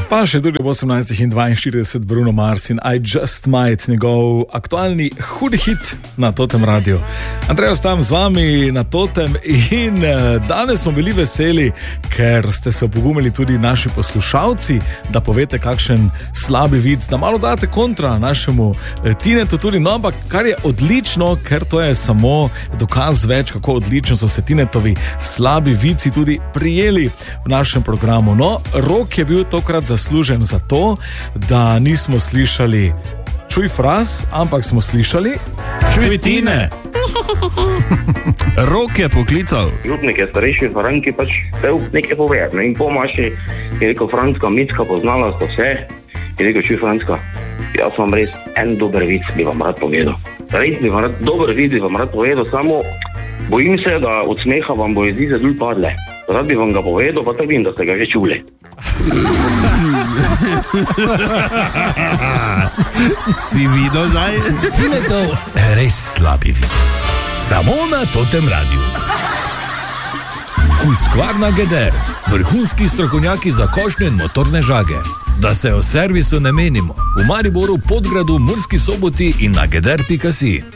Pa še tudi v 18:42 Bruno Mars in I Just Might, njegov aktualni hudi hit na Totem radiju. Andrej, ostajam z vami na Totem in danes smo bili veseli, ker ste se opogumili tudi naši poslušalci, da povete kakšen slabi vic, da malo date kontra našemu Tinetu tudi, no, ampak kar je odlično, ker to je samo dokaz več, kako odlično so se Tinetovi slabi vici tudi prijeli v našem programu. No, Rok je bil tokrat zaslužen za to, da nismo slišali čuj fraz, ampak smo slišali čuj Tine. Rok je poklical. Župnik je starejši Franki pač pel nekaj povedno in pomaši je rekel: Franska, Micka, poznala sta vse. Je rekel: čuj Franska, jaz vam res en dober vic bi vam rad povedal. Res bi vam rad, dober vic bi vam rad povedal, samo bojim se, da od smeha vam bo jezice dol padle. Rad bi vam ga povedal, pa tak vem, da ste ga že čuli. Si videl zdaj? Tinetov res slabi vid. Samo na Totem radiju. Husqvarna Geder, vrhunski strokovnjaki za košnjo in motorne žage. Da se o servisu ne menimo. V Mariboru, Podgradu, Murski Soboti in na geder.si.